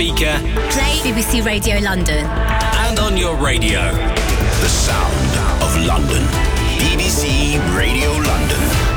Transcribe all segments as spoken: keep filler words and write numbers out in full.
Speaker. Play B B C Radio London. And on your radio. The sound of London. B B C Radio London.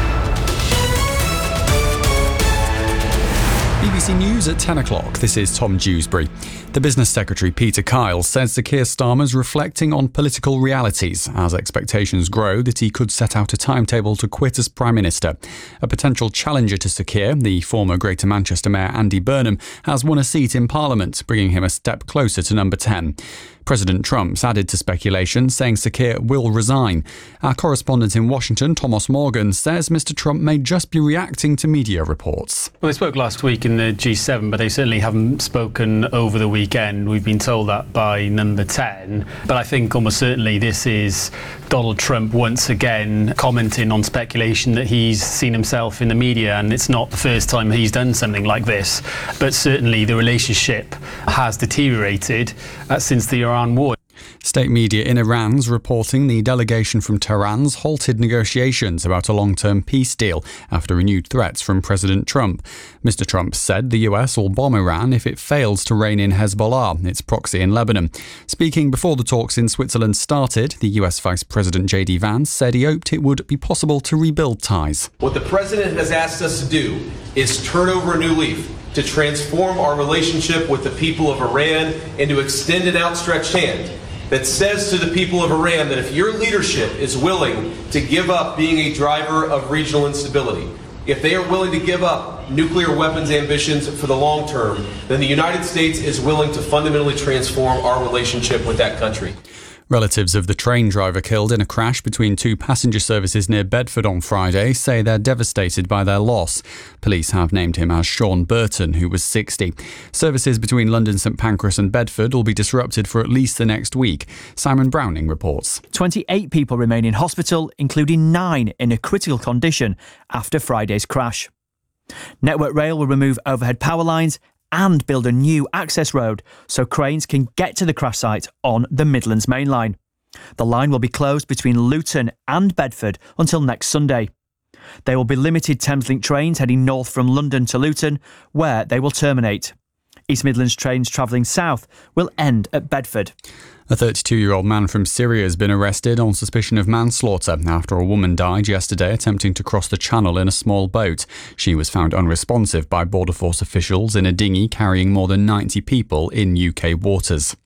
B B C News at ten o'clock. This is Tom Dewsbury. The Business Secretary Peter Kyle says Sir Keir Starmer's reflecting on political realities as expectations grow that he could set out a timetable to quit as Prime Minister. A potential challenger to Sir Keir, the former Greater Manchester Mayor Andy Burnham, has won a seat in Parliament, bringing him a step closer to number ten. President Trump's added to speculation, saying Sir Keir will resign. Our correspondent in Washington, Thomas Morgan, says Mister Trump may just be reacting to media reports. Well, they spoke last week in the G seven, but they certainly haven't spoken over the weekend. We've been told that by number ten. But I think almost certainly this is Donald Trump once again commenting on speculation that he's seen himself in the media, and it's not the first time he's done something like this. But certainly the relationship has deteriorated uh, since the Iran war. State media in Iran's reporting the delegation from Tehran's halted negotiations about a long-term peace deal after renewed threats from President Trump. Mister Trump said the U S will bomb Iran if it fails to rein in Hezbollah, its proxy in Lebanon. Speaking before the talks in Switzerland started, the U S Vice President J D Vance said he hoped it would be possible to rebuild ties. What the President has asked us to do is turn over a new leaf, to transform our relationship with the people of Iran and to extend an outstretched hand that says to the people of Iran that if your leadership is willing to give up being a driver of regional instability, if they are willing to give up nuclear weapons ambitions for the long term, then the United States is willing to fundamentally transform our relationship with that country. Relatives of the train driver killed in a crash between two passenger services near Bedford on Friday say they're devastated by their loss. Police have named him as Sean Burton, who was sixty. Services between London St Pancras and Bedford will be disrupted for at least the next week. Simon Browning reports. twenty-eight people remain in hospital, including nine in a critical condition after Friday's crash. Network Rail will remove overhead power lines and build a new access road so cranes can get to the crash site on the Midlands Main Line. The line will be closed between Luton and Bedford until next Sunday. There will be limited Thameslink trains heading north from London to Luton, where they will terminate. East Midlands trains travelling south will end at Bedford. A thirty-two-year-old man from Syria has been arrested on suspicion of manslaughter after a woman died yesterday attempting to cross the channel in a small boat. She was found unresponsive by Border Force officials in a dinghy carrying more than ninety people in U K waters.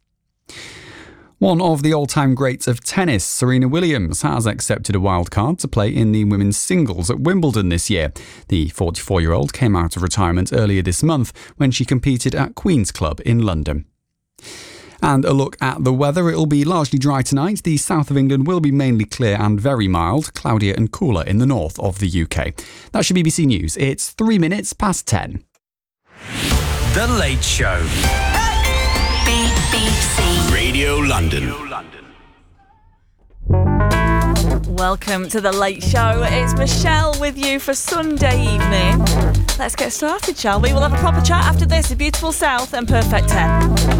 One of the all-time greats of tennis, Serena Williams, has accepted a wildcard to play in the women's singles at Wimbledon this year. The forty-four-year-old came out of retirement earlier this month when she competed at Queen's Club in London. And a look at the weather. It'll be largely dry tonight. The south of England will be mainly clear and very mild, cloudier and cooler in the north of the U K. That's your B B C News. It's three minutes past ten. The Late Show. B B C Radio London. Welcome to The Late Show. It's Michelle with you for Sunday evening. Let's get started, shall we? We'll have a proper chat after this. A Beautiful South and Perfect ten.